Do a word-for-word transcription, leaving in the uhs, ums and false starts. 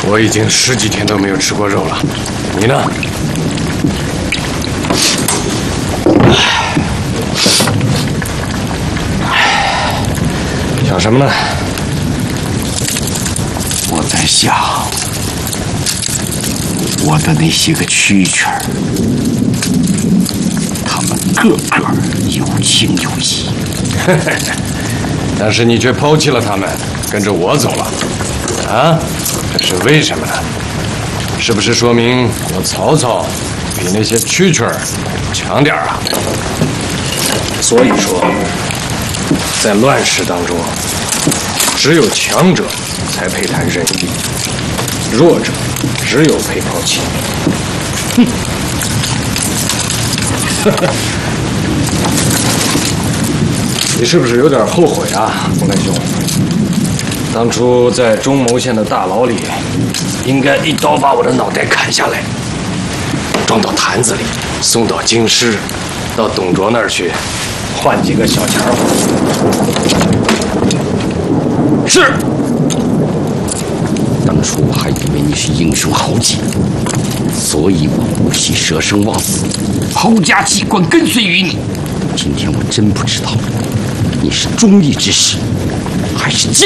我已经十几天都没有吃过肉了，你呢？想什么呢？ 我在想，我的那些个蛐蛐儿，他们个个有情有义， 但是你却抛弃了他们，跟着我走了，啊？这是为什么呢？是不是说明我曹操比那些蛐蛐儿强点儿啊？所以说，在乱世当中，只有强者才配谈仁义，弱者只有配抛弃。哼！你是不是有点后悔啊，洪来兄？当初在中牟县的大牢里，应该一刀把我的脑袋砍下来，装到坛子里，送到京师，到董卓那儿去，换几个小钱儿。是。 当初我还以为你是英雄豪杰，所以我不惜舍生忘死，抛家弃官跟随于你。今天我真不知道，你是忠义之士，还是奸